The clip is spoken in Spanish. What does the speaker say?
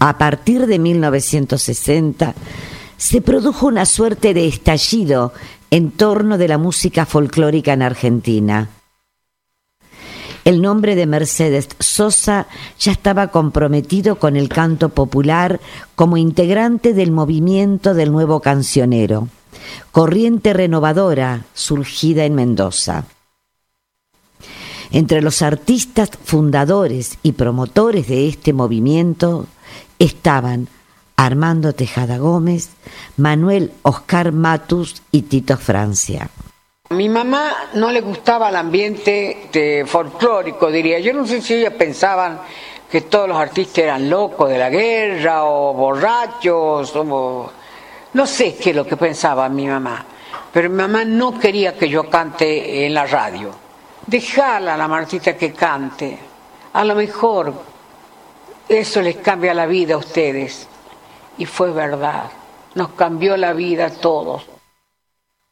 A partir de 1960 se produjo una suerte de estallido en torno de la música folclórica en Argentina. El nombre de Mercedes Sosa ya estaba comprometido con el canto popular como integrante del movimiento del nuevo cancionero, corriente renovadora surgida en Mendoza. Entre los artistas fundadores y promotores de este movimiento estaban Armando Tejada Gómez, Manuel Oscar Matus y Tito Francia. A mi mamá no le gustaba el ambiente folclórico, diría. Yo no sé si ellas pensaban que todos los artistas eran locos de la guerra o borrachos, o... no sé qué es lo que pensaba mi mamá. Pero mi mamá no quería que yo cante en la radio. Dejala a la Martita que cante. A lo mejor eso les cambia la vida a ustedes. Y fue verdad. Nos cambió la vida a todos.